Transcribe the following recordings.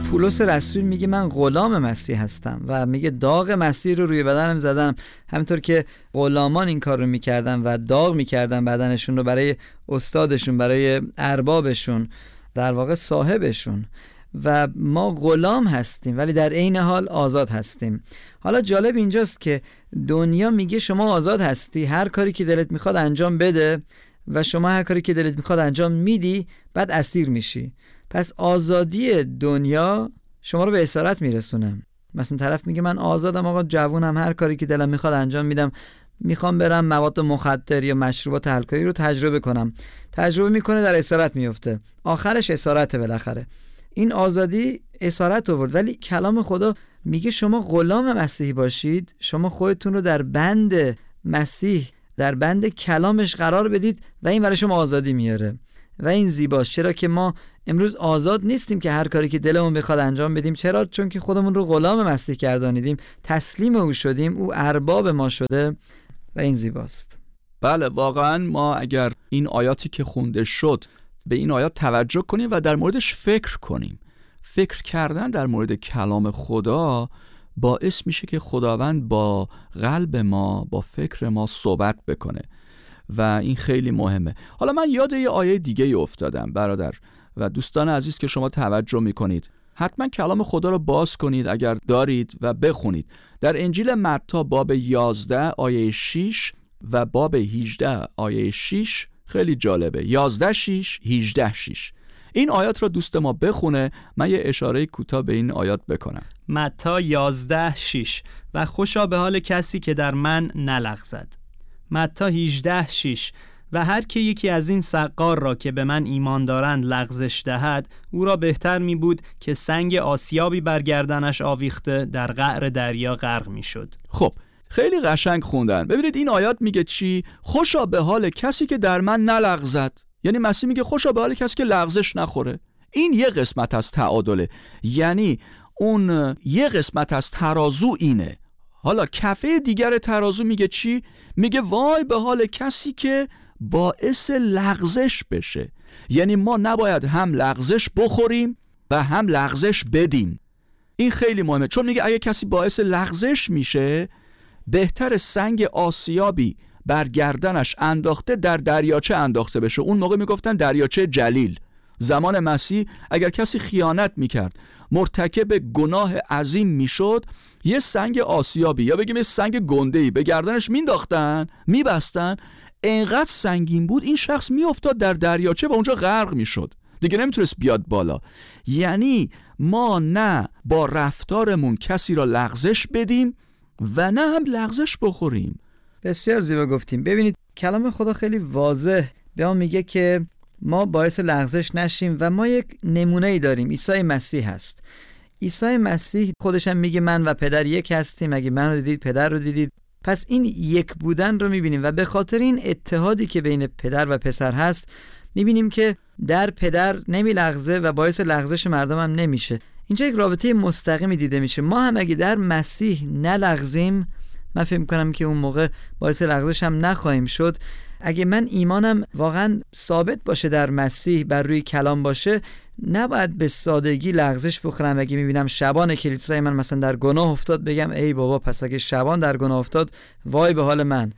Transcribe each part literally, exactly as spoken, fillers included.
پولس رسول میگه من غلام مسیح هستم و میگه داغ مسیح رو روی بدنم زدم، همونطور که غلامان این کار رو میکردن و داغ میکردن بدنشون رو برای استادشون، برای اربابشون، در واقع صاحبشون. و ما غلام هستیم ولی در عین حال آزاد هستیم. حالا جالب اینجاست که دنیا میگه شما آزاد هستی، هر کاری که دلت میخواد انجام بده و شما هر کاری که دلت میخواد انجام میدی، بعد اسیر میشی. پس آزادی دنیا شما رو به اسارت میرسونه. مثلا طرف میگه من آزادم آقا، جوونم، هر کاری که دلم میخواد انجام میدم، میخوام برم مواد مخدر یا مشروبات الکلی رو تجربه کنم، تجربه میکنه، در اسارت میفته، آخرش اسارته بالاخره. این آزادی اسارت آورد. ولی کلام خدا میگه شما غلام مسیحی باشید، شما خودتون رو در بند مسیح، در بند کلامش قرار بدید و این برای شما آزادی میاره. و این زیباست. چرا که ما امروز آزاد نیستیم که هر کاری که دلمون بخواد انجام بدیم. چرا؟ چون که خودمون رو غلام مسیح گردانیدیم، تسلیم او شدیم، او ارباب ما شده و این زیباست. بله، واقعا ما اگر این آیاتی که خونده شد به این آیات توجه کنیم و در موردش فکر کنیم، فکر کردن در مورد کلام خدا باعث میشه که خداوند با قلب ما، با فکر ما صحبت بکنه و این خیلی مهمه. حالا من یاد یه آیه دیگه افتادم برادر و دوستان عزیز که شما توجه میکنید، حتما کلام خدا رو باز کنید اگر دارید و بخونید. در انجیل متی باب یازده آیه شش و باب هجده آیه شش خیلی جالبه. یازده شش، هجده شش. این آیات رو دوست ما بخونه، من یه اشاره کوتاه به این آیات بکنم. متی یازده شش: و خوشا به حال کسی که در من نلغزد. متی هجده شش: و هر که یکی از این سقار را که به من ایمان دارند لغزش دهد، او را بهتر می بود که سنگ آسیابی بر گردنش آویخته در قعر دریا غرق می شد. خب خیلی قشنگ خوندن. ببینید این آیات میگه چی؟ خوشا به حال کسی که در من نلغزد. یعنی مسیح میگه خوشا به حال کسی که لغزش نخوره. این یه قسمت از تعادله، یعنی اون یه قسمت از ترازو اینه. حالا کفه دیگر ترازو میگه چی؟ میگه وای به حال کسی که باعث لغزش بشه. یعنی ما نباید هم لغزش بخوریم و هم لغزش بدیم. این خیلی مهمه، چون میگه اگه کسی باعث لغزش میشه، بهتر سنگ آسیابی بر گردنش انداخته در دریاچه انداخته بشه. اون موقع میگفتن دریاچه جلیل. زمان مسیح اگر کسی خیانت میکرد، مرتکب گناه عظیم میشد، یه سنگ آسیابی یا بگیم یه سنگ گنده‌ای به گردنش مینداختن، میبستن، اینقدر سنگین بود این شخص میافتاد در دریاچه و اونجا غرق میشد، دیگه نمیتونست بیاد بالا. یعنی ما نه با رفتارمون کسی را لغزش بدیم و نه هم لغزش بخوریم. بسیار زیبا گفتیم. ببینید کلام خدا خیلی واضح به ما میگه که ما باعث لغزش نشیم و ما یک نمونه ای داریم، عیسی مسیح هست. عیسی مسیح خودش هم میگه من و پدر یک هستیم، اگه من رو دیدید پدر رو دیدید. پس این یک بودن رو میبینیم و به خاطر این اتحادی که بین پدر و پسر هست میبینیم که در پدر نمیلغزه و باعث لغزش مردم هم نمیشه. اینجا یک رابطه مستقیمی دیده میشه. ما هم اگه در مسیح نلغزیم، من فکر میکنم که اون موقع باعث لغزش هم نخواهیم شد. اگه من ایمانم واقعا ثابت باشه در مسیح، بر روی کلام باشه، نباید به سادگی لغزش بخورم. اگه میبینم شبان کلیسای من مثلا در گناه افتاد، بگم ای بابا پس اگه شبان در گناه افتاد وای به حال من،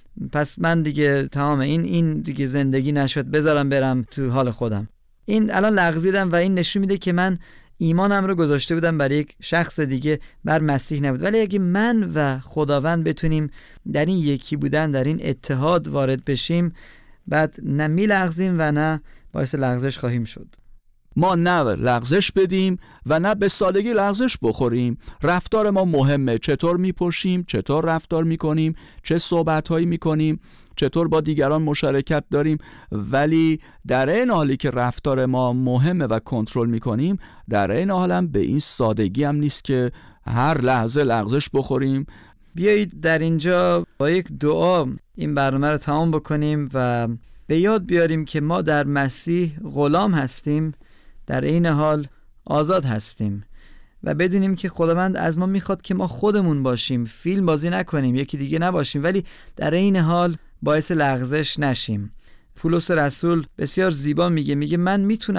پس من دیگه تمام، این این دیگه زندگی نشد، بذارم برم تو حال خودم. این الان لغزیدم و این نشون میده که من ایمانم رو گذاشته بودم بر یک شخص دیگه، بر مسیح نبود. ولی اگه من و خداوند بتونیم در این یکی بودن، در این اتحاد وارد بشیم، بعد نه میلغزیم و نه باعث لغزش خواهیم شد. ما نه لغزش بدیم و نه به سادگی لغزش بخوریم. رفتار ما مهمه، چطور میپوشیم، چطور رفتار میکنیم، چه صحبتهایی میکنیم، چطور با دیگران مشارکت داریم. ولی در این حالی که رفتار ما مهمه و کنترل میکنیم، در این حال هم به این سادگی هم نیست که هر لحظه لغزش بخوریم. بیایید در اینجا با یک دعا این برنامه رو تمام بکنیم و به یاد بیاریم که ما در مسیح غلام هستیم، در این حال آزاد هستیم و بدونیم که خداوند از ما میخواد که ما خودمون باشیم، فیلم بازی نکنیم، یکی دیگه نباشیم، ولی در این حال باعث لغزش نشیم. پولس رسول بسیار زیبا میگه میگه من میتونم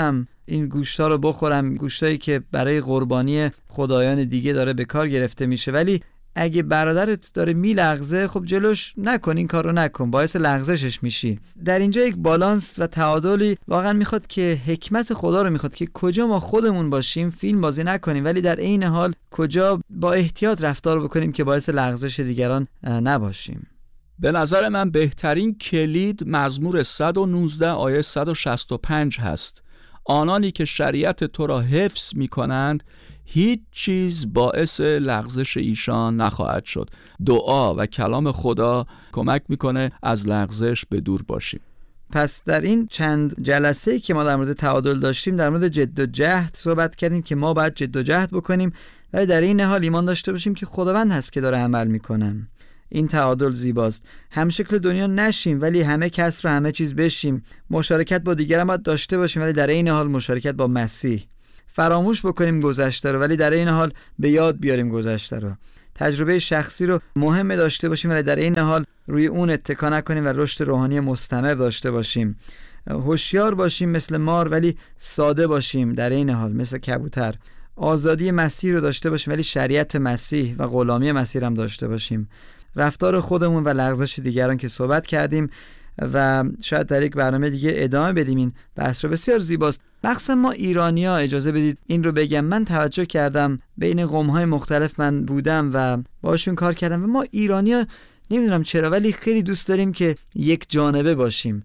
این گوشتا رو بخورم، گوشتایی که برای قربانی خدایان دیگه داره به کار گرفته میشه، ولی اگه برادرت داره میلغزه خب جلوش نکن، این کار رو نکن، باعث لغزشش میشی. در اینجا یک بالانس و تعادلی واقعا میخواد که حکمت خدا رو میخواد که کجا ما خودمون باشیم فیلم بازی نکنیم، ولی در عین حال کجا با احتیاط رفتار بکنیم که باعث لغزش دیگران نباشیم. به نظر من بهترین کلید مزمور صد و نوزده آیه صد و شصت و پنج هست. آنانی که شریعت تو را حفظ میکنند هیچ چیز باعث لغزش ایشان نخواهد شد. دعا و کلام خدا کمک میکنه از لغزش به دور باشیم. پس در این چند جلسه که ما در مورد تعادل داشتیم در مورد جد و جهد صحبت کردیم که ما باید جد و جهد بکنیم، ولی در این حال ایمان داشته باشیم که خداوند هست که داره عمل میکنه. این تعادل زیباست. هم شکل دنیا نشیم ولی همه کس رو همه چیز بشیم. مشارکت با دیگران باید داشته باشیم ولی در این حال مشارکت با مسیح. فراموش بکنیم گذشته رو ولی در این حال به یاد بیاریم گذشته رو. تجربه شخصی رو مهم داشته باشیم ولی در این حال روی اون اتکا نکنیم و رشد روحانی مستمر داشته باشیم. هوشیار باشیم مثل مار ولی ساده باشیم در این حال مثل کبوتر. آزادی مسیح رو داشته باشیم ولی شریعت مسیح و غلامی مسیح هم داشته باشیم. رفتار خودمون و لغزش دیگران که صحبت کردیم و شاید در یک برنامه دیگه ادامه بدیم. این بحث رو بسیار زیباست. مخصوصا ما ایرانی‌ها، اجازه بدید این رو بگم، من توجه کردم بین قوم‌های مختلف من بودم و باشون کار کردم و ما ایرانی‌ها نمیدونم چرا ولی خیلی دوست داریم که یک جانبه باشیم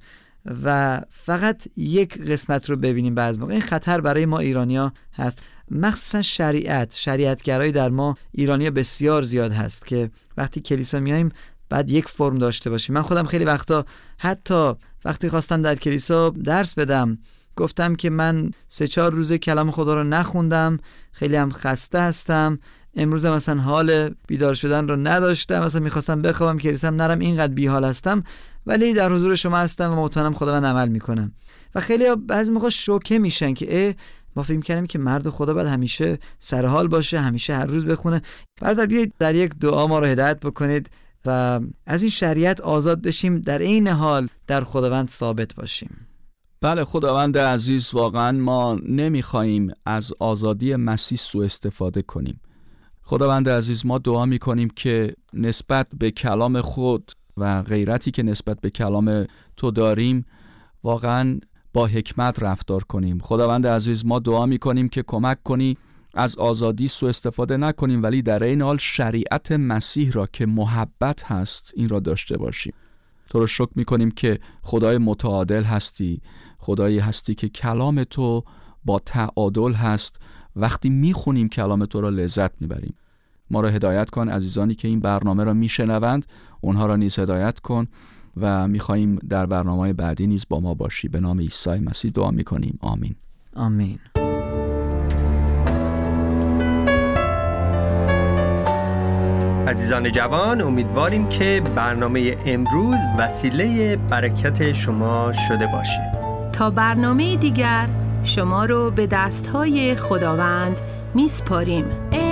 و فقط یک قسمت رو ببینیم. بعضی موقع این خطر برای ما ایرانی‌ها هست، مخصوصا شریعت شریعتگرایی در ما ایرانی‌ها بسیار زیاد هست که وقتی کلیسا میایم بعد یک فرم داشته باشیم. من خودم خیلی وقتا حتی وقتی خواستم در کلیسا درس بدم گفتم که من سه چهار روزه کلام خدا رو نخوندم، خیلی هم خسته هستم، امروز مثلا حال بیدار شدن رو نداشتم، مثلا میخواستم بخوابم کلیسا نرم، اینقدر بیحال هستم، ولی در حضور شما هستم و مطمئنم خداوند عمل میکنم. و خیلی بعضی موقع شوکه میشن که اه ما فکر می‌کردیم که مرد خدا باید همیشه سر حال باشه، همیشه هر روز بخونه. برادر بیایید در یک دعا ما رو هدایت بکنید و از این شریعت آزاد بشیم، در این حال در خداوند ثابت باشیم. بله خداوند عزیز، واقعا ما نمیخواییم از آزادی مسیح سوء استفاده کنیم. خداوند عزیز، ما دعا میکنیم که نسبت به کلام خود و غیرتی که نسبت به کلام تو داریم واقعا با حکمت رفتار کنیم. خداوند عزیز، ما دعا میکنیم که کمک کنی از آزادی سوء استفاده نکنیم ولی در این حال شریعت مسیح را که محبت هست این را داشته باشیم. تو رو شکر میکنیم که خدای متعادل هستی، خدایی هستی که کلام تو با تعادل هست. وقتی میخونیم کلام تو را لذت میبریم. ما را هدایت کن، عزیزانی که این برنامه را میشنوند اونها را نیز هدایت کن و میخواییم در برنامه بعدی نیز با ما باشی. به نام عیسی مسیح دعا میکنیم، آمین. آمین. عزیزان جوان، امیدواریم که برنامه امروز وسیله برکت شما شده باشه. تا برنامه دیگر شما رو به دستهای خداوند میسپاریم.